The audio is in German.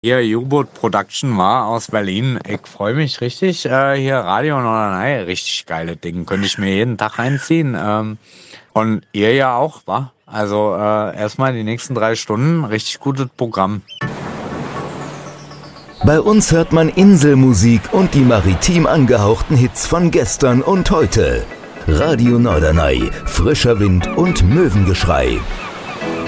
Hier U-Boot Production war aus Berlin. Ich freue mich richtig. Hier Radio Norderney, richtig geile Ding. Könnte ich mir jeden Tag reinziehen. Und ihr ja auch, wa? Also erstmal die nächsten 3 Stunden, richtig gutes Programm. Bei uns hört man Inselmusik und die maritim angehauchten Hits von gestern und heute. Radio Norderney, frischer Wind und Möwengeschrei.